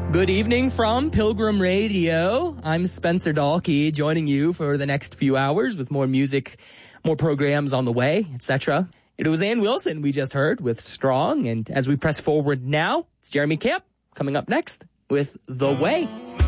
Good evening from Pilgrim Radio. I'm Spencer Dahlke, joining you for the next few hours with more music, more programs on the way, etc. It was Ann Wilson we just heard with Strong, and as we press forward now, it's Jeremy Camp coming up next with The Way.